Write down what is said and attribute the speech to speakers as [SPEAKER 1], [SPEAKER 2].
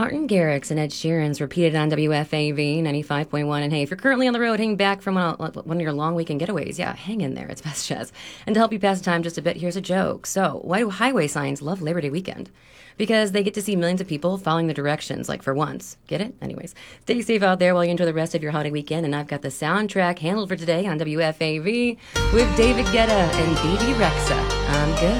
[SPEAKER 1] Martin Garrix and Ed Sheeran's repeated on WFAV 95.1. And hey, if you're currently on the road, hang back from one of your long weekend getaways. Yeah, hang in there. It's Best Jazz. And to help you pass the time just a bit, here's a joke. So, why do highway signs love Labor Day weekend? Because they get to see millions of people following the directions, like for once. Get it? Anyways, stay safe out there while you enjoy the rest of your holiday weekend. And I've got the soundtrack handled for today on WFAV with David Guetta and BB Rexa. I'm good.